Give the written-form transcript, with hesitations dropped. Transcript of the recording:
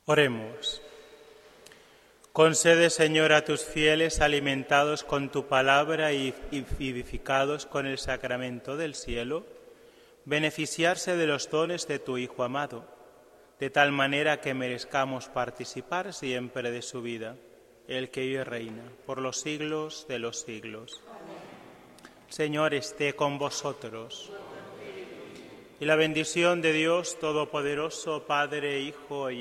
Oremos. Concede, Señor, a tus fieles, alimentados con tu palabra y vivificados con el sacramento del cielo, beneficiarse de los dones de tu Hijo amado, de tal manera que merezcamos participar siempre de su vida, el que vive y reina por los siglos de los siglos. Señor, esté con vosotros. Y la bendición de Dios Todopoderoso, Padre, Hijo y